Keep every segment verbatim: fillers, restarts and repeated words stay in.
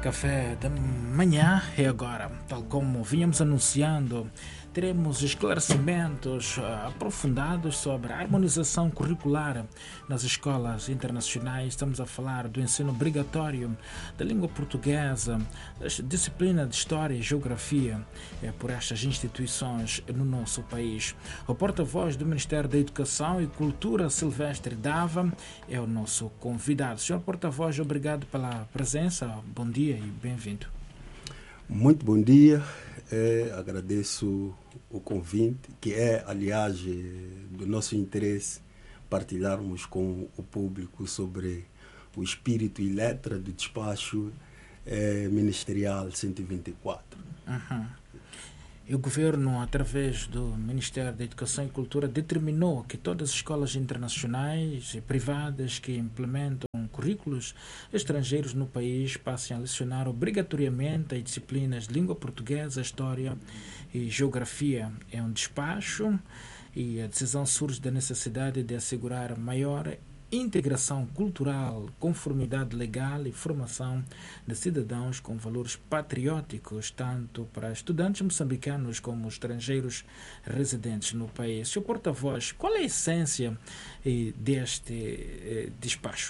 Café da manhã e agora, tal como vínhamos anunciando, teremos esclarecimentos uh, aprofundados sobre a harmonização curricular nas escolas internacionais. Estamos a falar do ensino obrigatório da língua portuguesa, da disciplina de História e Geografia eh, por estas instituições no nosso país. O porta-voz do Ministério da Educação e Cultura, Silvestre Dava, é o nosso convidado. Senhor porta-voz, obrigado pela presença. Bom dia e bem-vindo. Muito bom dia. É, agradeço o convite, que é, aliás, do nosso interesse partilharmos com o público sobre o espírito e letra do despacho é, ministerial cento e vinte e quatro. Uhum. E o governo, através do Ministério da Educação e Cultura, determinou que todas as escolas internacionais e privadas que implementam currículos estrangeiros no país passem a lecionar obrigatoriamente as disciplinas de língua portuguesa, história e geografia. É um despacho e a decisão surge da necessidade de assegurar maior integração cultural, conformidade legal e formação de cidadãos com valores patrióticos, tanto para estudantes moçambicanos como estrangeiros residentes no país. Seu porta-voz, qual é a essência eh, deste eh, despacho?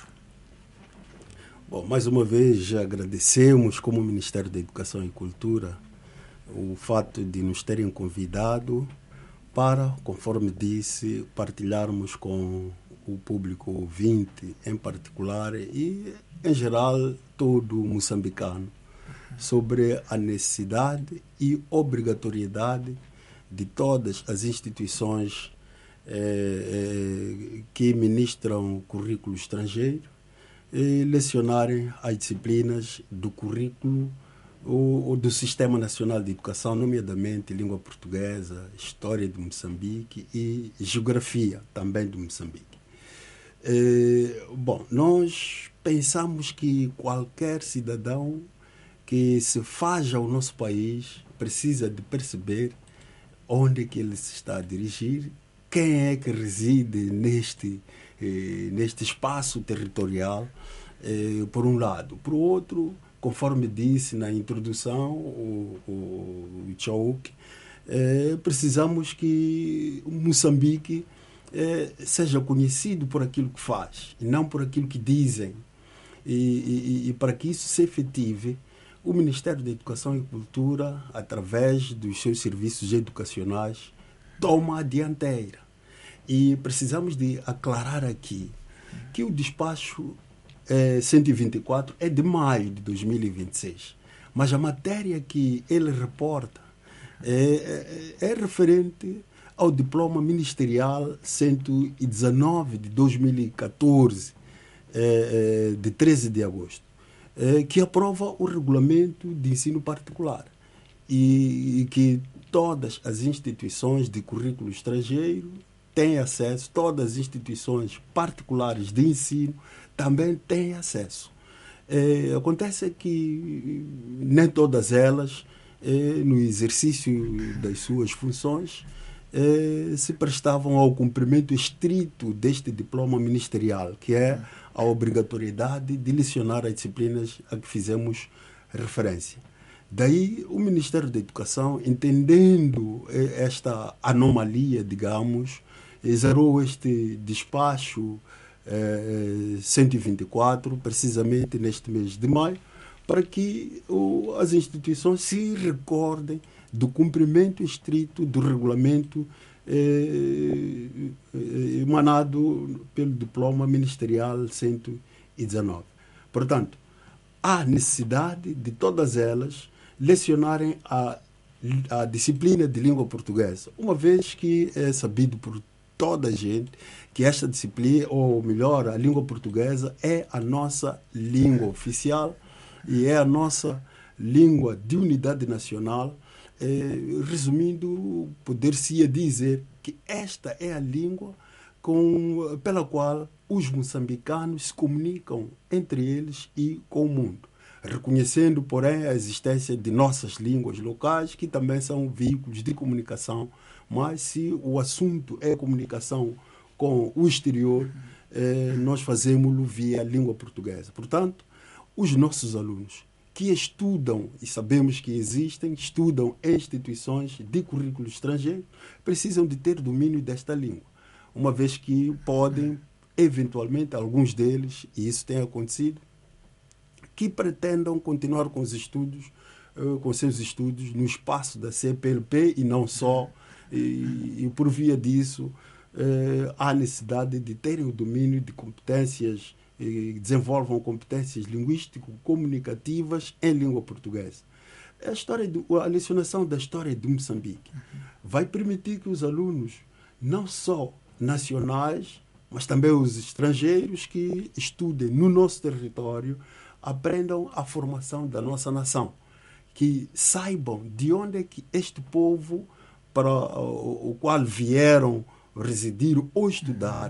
Bom, mais uma vez agradecemos como Ministério da Educação e Cultura o fato de nos terem convidado para, conforme disse, partilharmos com o público ouvinte em particular e, em geral, todo moçambicano sobre a necessidade e obrigatoriedade de todas as instituições eh, eh, que ministram currículo estrangeiro eh, lecionarem as disciplinas do currículo ou, ou do Sistema Nacional de Educação, nomeadamente língua portuguesa, história de Moçambique e geografia também de Moçambique. Eh, bom, nós pensamos que qualquer cidadão que se faz ao nosso país precisa de perceber onde é que ele se está a dirigir, quem é que reside neste, eh, neste espaço territorial, eh, por um lado. Por outro, conforme disse na introdução o, o, o Chouk, eh, precisamos que Moçambique É, seja conhecido por aquilo que faz e não por aquilo que dizem. E, e, e para que isso se efetive, o Ministério da Educação e Cultura, através dos seus serviços educacionais, toma a dianteira. E precisamos de aclarar aqui que o despacho é, cento e vinte e quatro é de maio de dois mil e vinte e seis, mas a matéria que ele reporta é, é, é referente ao diploma ministerial cento e dezenove de dois mil e catorze, eh, de treze de agosto, eh, que aprova o regulamento de ensino particular e, e que todas as instituições de currículo estrangeiro têm acesso, todas as instituições particulares de ensino também têm acesso. Eh, acontece que nem todas elas, eh, no exercício das suas funções, Eh, se prestavam ao cumprimento estrito deste diploma ministerial, que é a obrigatoriedade de lecionar as disciplinas a que fizemos referência. Daí o Ministério da Educação, entendendo eh, esta anomalia, digamos, exarou este despacho eh, cento e vinte e quatro, precisamente neste mês de maio, para que o, as instituições se recordem do cumprimento estrito do regulamento eh, eh, emanado pelo diploma ministerial cento e dezenove. Portanto, há necessidade de todas elas lecionarem a, a disciplina de língua portuguesa, uma vez que é sabido por toda a gente que esta disciplina, ou melhor, a língua portuguesa é a nossa língua oficial e é a nossa língua de unidade nacional. Eh, resumindo, poder-se dizer que esta é a língua com, pela qual os moçambicanos se comunicam entre eles e com o mundo, reconhecendo, porém, a existência de nossas línguas locais, que também são veículos de comunicação, mas se o assunto é comunicação com o exterior, eh, nós fazemos-lo via língua portuguesa. Portanto, os nossos alunos que estudam, e sabemos que existem, estudam em instituições de currículo estrangeiro, precisam de ter domínio desta língua, uma vez que podem, eventualmente, alguns deles, e isso tem acontecido, que pretendam continuar com os estudos, com seus estudos no espaço da C P L P e não só, e, e por via disso eh, há necessidade de terem o domínio de competências, e desenvolvam competências linguístico-comunicativas em língua portuguesa. A, história de, a lecionação da história de Moçambique vai permitir que os alunos, não só nacionais, mas também os estrangeiros que estudem no nosso território, aprendam a formação da nossa nação, que saibam de onde é que este povo para o qual vieram residir ou estudar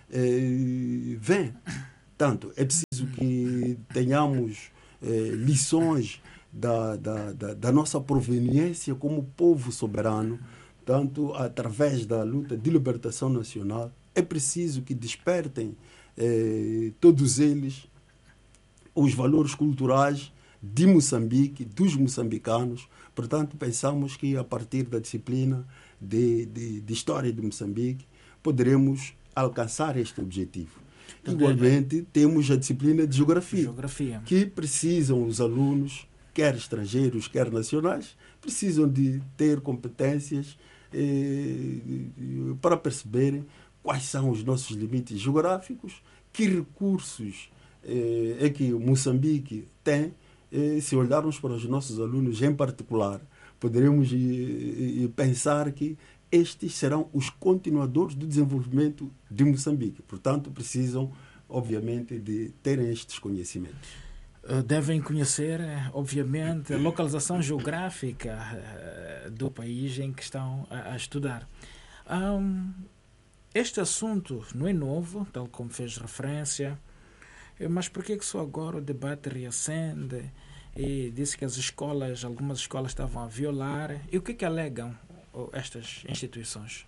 eh, vem. Tanto, é preciso que tenhamos eh, lições da, da, da, da nossa proveniência como povo soberano, tanto através da luta de libertação nacional. É preciso que despertem eh, todos eles os valores culturais de Moçambique, dos moçambicanos. Portanto, pensamos que a partir da disciplina de, de, de História de Moçambique poderemos alcançar este objetivo. Igualmente, temos a disciplina de geografia, geografia, que precisam os alunos, quer estrangeiros, quer nacionais, precisam de ter competências eh, para perceberem quais são os nossos limites geográficos, que recursos eh, é que Moçambique tem. Eh, se olharmos para os nossos alunos em particular, poderemos eh, pensar que estes serão os continuadores do desenvolvimento de Moçambique. Portanto, precisam, obviamente, de terem estes conhecimentos. Devem conhecer, obviamente, a localização geográfica do país em que estão a estudar. Um, este assunto não é novo, tal como fez referência, mas por que só agora o debate reacende e disse que as escolas, algumas escolas estavam a violar? E o que, que alegam estas instituições?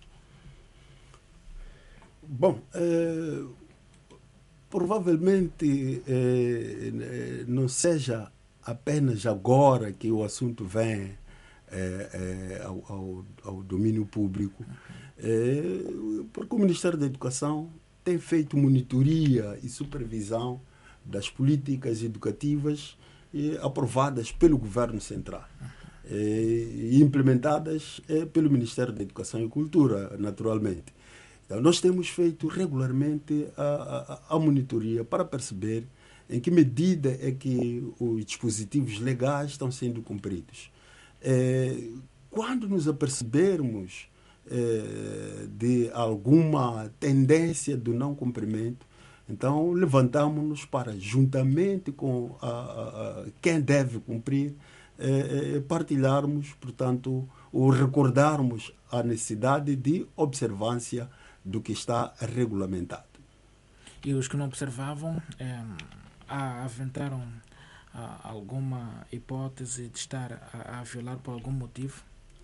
Bom, eh, provavelmente eh, não seja apenas agora que o assunto vem eh, eh, ao, ao, ao domínio público, eh, porque o Ministério da Educação tem feito monitoria e supervisão das políticas educativas eh, aprovadas pelo Governo Central e implementadas pelo Ministério da Educação e Cultura, naturalmente. Então, nós temos feito regularmente a, a, a monitoria para perceber em que medida é que os dispositivos legais estão sendo cumpridos. É, quando nos apercebermos é, de alguma tendência do não cumprimento, então levantamos-nos para, juntamente com a, a, a quem deve cumprir, É, partilharmos, portanto, ou recordarmos a necessidade de observância do que está regulamentado. E os que não observavam é, aventaram alguma hipótese de estar a, a violar por algum motivo?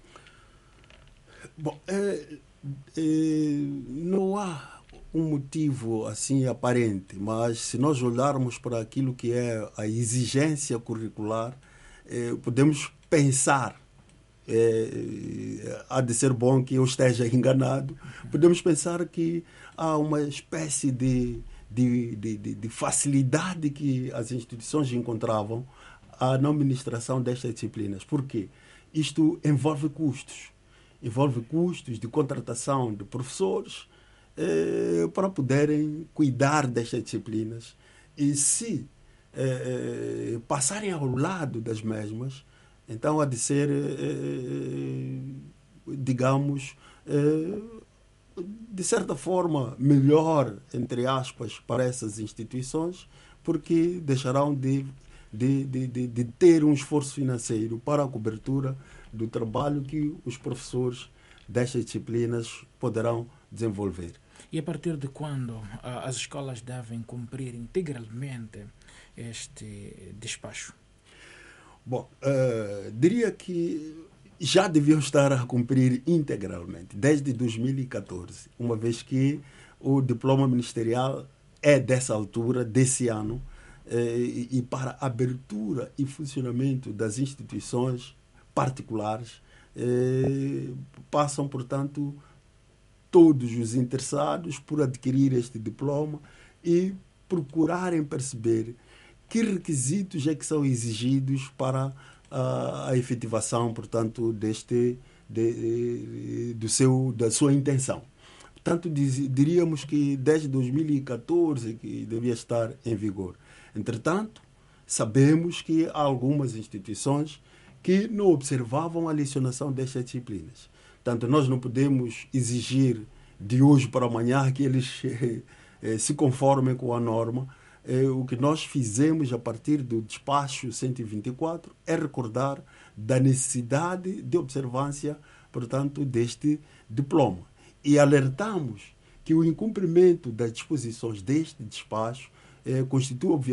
Bom, é, é, não há um motivo assim aparente, mas se nós olharmos para aquilo que é a exigência curricular, Eh, podemos pensar, eh, há de ser bom que eu esteja enganado, podemos pensar que há uma espécie de, de, de, de facilidade que as instituições encontravam na administração destas disciplinas. Por quê? Isto envolve custos. Envolve custos de contratação de professores eh, para poderem cuidar destas disciplinas. E se Eh, passarem ao lado das mesmas, então há de ser, eh, digamos, eh, de certa forma, melhor, entre aspas, para essas instituições, porque deixarão de, de, de, de, de ter um esforço financeiro para a cobertura do trabalho que os professores destas disciplinas poderão desenvolver. E a partir de quando as escolas devem cumprir integralmente este despacho? Bom, uh, diria que já deviam estar a cumprir integralmente, desde dois mil e catorze, uma vez que o diploma ministerial é dessa altura, desse ano, eh, e para a abertura e funcionamento das instituições particulares, eh, passam, portanto, todos os interessados por adquirir este diploma e procurarem perceber que requisitos é que são exigidos para a, a efetivação, portanto, deste, de, do seu, da sua intenção. Portanto, diz, diríamos que desde dois mil e catorze que devia estar em vigor. Entretanto, sabemos que há algumas instituições que não observavam a lecionação destas disciplinas. Portanto, nós não podemos exigir de hoje para amanhã que eles eh, se conformem com a norma. Eh, o que nós fizemos a partir do despacho cento e vinte e quatro é recordar da necessidade de observância, portanto, deste diploma. E alertamos que o incumprimento das disposições deste despacho eh, constitui, obviamente,